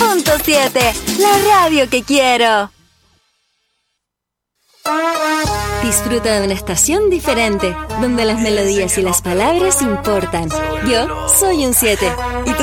¡97! La radio que quiero. Disfruta de una estación diferente, donde las melodías y las palabras importan. Yo soy un 7. ¿Y tú?